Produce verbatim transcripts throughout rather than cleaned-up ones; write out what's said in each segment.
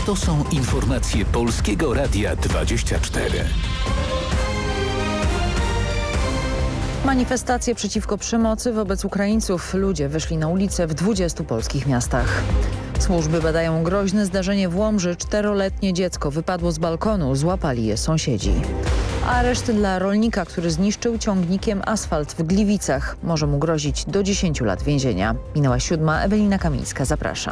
To są informacje Polskiego Radia dwadzieścia cztery. Manifestacje przeciwko przemocy wobec Ukraińców. Ludzie wyszli na ulicę w dwudziestu polskich miastach. Służby badają groźne zdarzenie w Łomży. Czteroletnie dziecko wypadło z balkonu. Złapali je sąsiedzi. Areszt dla rolnika, który zniszczył ciągnikiem asfalt w Gliwicach. Może mu grozić do dziesięciu lat więzienia. Minęła siódma. Ewelina Kamińska. Zapraszam.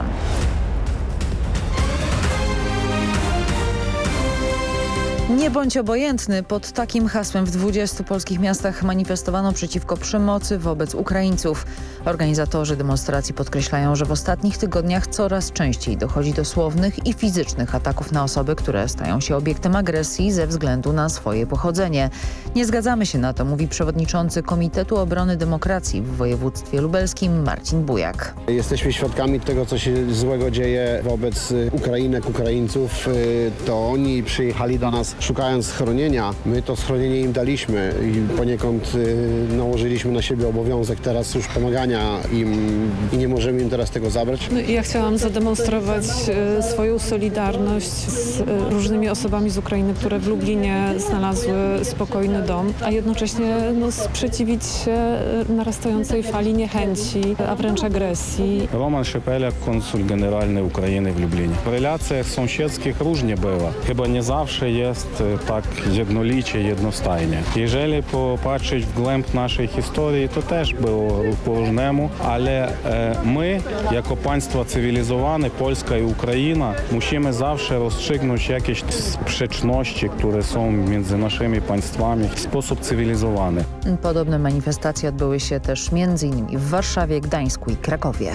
Nie bądź obojętny. Pod takim hasłem w dwudziestu polskich miastach manifestowano przeciwko przemocy wobec Ukraińców. Organizatorzy demonstracji podkreślają, że w ostatnich tygodniach coraz częściej dochodzi do słownych i fizycznych ataków na osoby, które stają się obiektem agresji ze względu na swoje pochodzenie. Nie zgadzamy się na to, mówi przewodniczący Komitetu Obrony Demokracji w województwie lubelskim Marcin Bujak. Jesteśmy świadkami tego, co się złego dzieje wobec Ukrainek, Ukraińców. To oni przyjechali do nas szukając schronienia. My to schronienie im daliśmy i poniekąd y, nałożyliśmy na siebie obowiązek teraz już pomagania im i nie możemy im teraz tego zabrać. No, ja chciałam zademonstrować y, swoją solidarność z y, różnymi osobami z Ukrainy, które w Lublinie znalazły spokojny dom, a jednocześnie no, sprzeciwić się narastającej fali niechęci, a wręcz agresji. Roman Szypelek, konsul generalny Ukrainy w Lublinie. W relacjach sąsiedzkich różnie było. Chyba nie zawsze jest tak jednolicie, jednostajnie. Jeżeli popatrzeć w głęb naszej historii, to też było po różnemu, ale e, my, jako państwo cywilizowane, Polska i Ukraina, musimy zawsze rozstrzygnąć jakieś sprzeczności, które są między naszymi państwami w sposób cywilizowany. Podobne manifestacje odbyły się też między innymi w Warszawie, Gdańsku i Krakowie.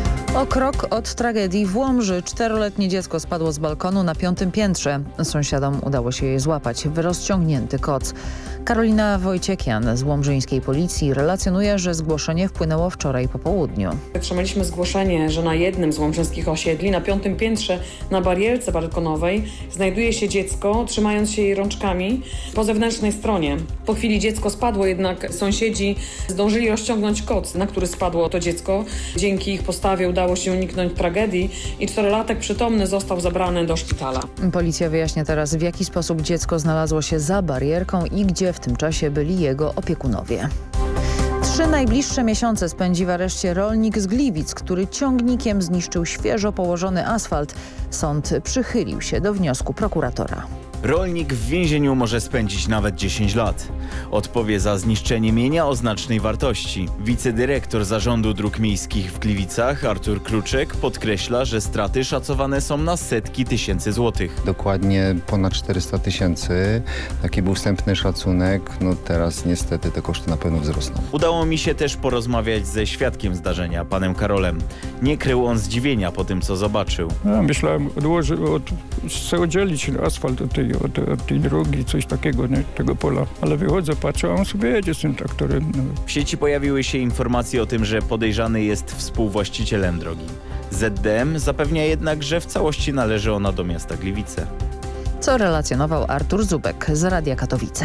O krok od tragedii w Łomży. Czteroletnie dziecko spadło z balkonu na piątym piętrze. Sąsiadom udało się je złapać w rozciągnięty koc. Karolina Wojciekian z łomżyńskiej policji relacjonuje, że zgłoszenie wpłynęło wczoraj po południu. Otrzymaliśmy zgłoszenie, że na jednym z łomżyńskich osiedli, na piątym piętrze, na barierce balkonowej znajduje się dziecko, trzymając się jej rączkami po zewnętrznej stronie. Po chwili dziecko spadło, jednak sąsiedzi zdążyli rozciągnąć koc, na który spadło to dziecko. Dzięki ich postawie udało się uniknąć tragedii i czterolatek przytomny został zabrany do szpitala. Policja wyjaśnia teraz, w jaki sposób dziecko znalazło się za barierką i gdzie w tym czasie byli jego opiekunowie. Trzy najbliższe miesiące spędzi w areszcie rolnik z Gliwic, który ciągnikiem zniszczył świeżo położony asfalt. Sąd przychylił się do wniosku prokuratora. Rolnik w więzieniu może spędzić nawet dziesięć lat. Odpowie za zniszczenie mienia o znacznej wartości. Wicedyrektor Zarządu Dróg Miejskich w Gliwicach, Artur Kruczek, podkreśla, że straty szacowane są na setki tysięcy złotych. Dokładnie ponad czterysta tysięcy. Taki był wstępny szacunek. No teraz niestety te koszty na pewno wzrosną. Udało mi się też porozmawiać ze świadkiem zdarzenia, panem Karolem. Nie krył on zdziwienia po tym, co zobaczył. Ja myślałem, odłoży, od, chcę oddzielić asfalt od tej, od, od tej drogi, coś takiego, nie, tego pola. Ale wychodzę, patrzę, a on sobie jedzie z tym traktorem. No. W sieci pojawiły się informacje o tym, że podejrzany jest współwłaścicielem drogi. Z D M zapewnia jednak, że w całości należy ona do miasta Gliwice. Co relacjonował Artur Zubek z Radia Katowice.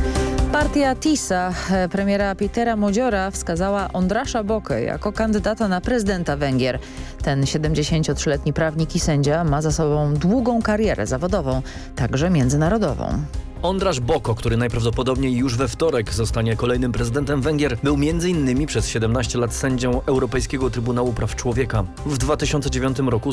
Partia TISA premiera Petera Modziora wskazała Ondrasza Bokę jako kandydata na prezydenta Węgier. Ten siedemdziesięciotrzyletni prawnik i sędzia ma za sobą długą karierę zawodową, także międzynarodową. Ondrasz Boko, który najprawdopodobniej już we wtorek zostanie kolejnym prezydentem Węgier, był między innymi przez siedemnaście lat sędzią Europejskiego Trybunału Praw Człowieka. W dwa tysiące dziewiątym roku